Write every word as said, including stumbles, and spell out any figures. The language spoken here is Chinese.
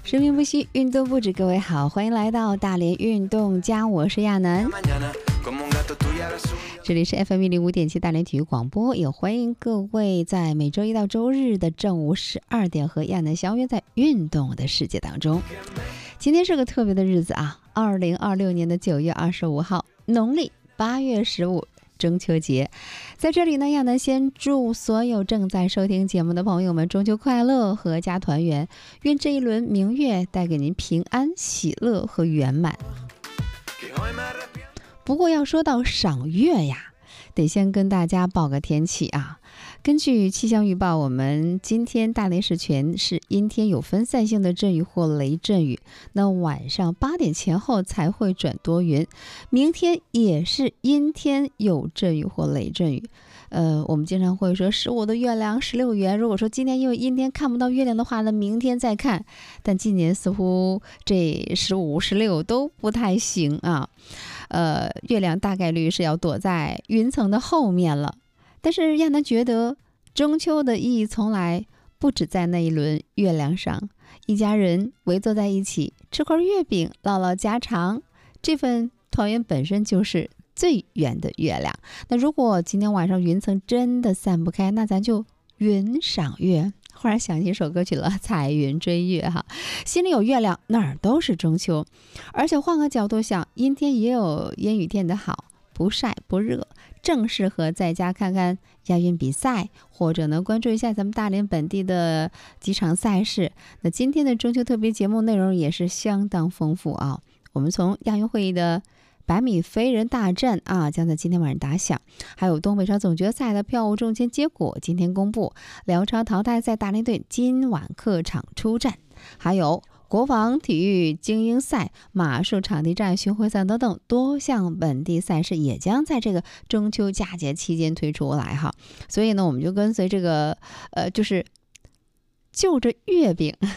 生命不息，运动不止。各位好，欢迎来到大连运动家，我是亚楠。这里是 F M 一零五点七大连体育广播，也欢迎各位在每周一到周日的正午十二点和亚楠相约在运动的世界当中。今天是个特别的日子啊，二零二六年的九月二十五号，农历八月十五。中秋节，在这里呢，亚楠先祝所有正在收听节目的朋友们中秋快乐，阖家团圆，愿这一轮明月带给您平安、喜乐和圆满。不过要说到赏月呀，得先跟大家报个天气啊。根据气象预报，我们今天大连市全市阴天有分散性的阵雨或雷阵雨，那晚上八点前后才会转多云。明天也是阴天有阵雨或雷阵雨。呃，我们经常会说十五的月亮十六圆，如果说今天因为阴天看不到月亮的话呢，明天再看。但今年似乎这十五、十六都不太行啊。呃，月亮大概率是要躲在云层的后面了。但是亚楠觉得中秋的意义从来不止在那一轮月亮上，一家人围坐在一起吃块月饼，唠唠家常，这份团圆本身就是最圆的月亮。那如果今天晚上云层真的散不开，那咱就云赏月。忽然想起一首歌曲了，彩云追月哈，心里有月亮哪儿都是中秋。而且换个角度想，阴天也有阴雨天的好，不晒不热，正适合在家看看亚运比赛，或者呢关注一下咱们大连本地的几场赛事。那今天的中秋特别节目内容也是相当丰富啊。我们从亚运会议的百米飞人大战啊，将在今天晚上打响，还有东北超总决赛的票务中签结果今天公布，辽超淘汰赛大连队今晚客场出战，还有国防体育精英赛、马术场地战、巡回赛等等多项本地赛事也将在这个中秋佳节期间推出来哈。所以呢，我们就跟随这个呃，就是就着月饼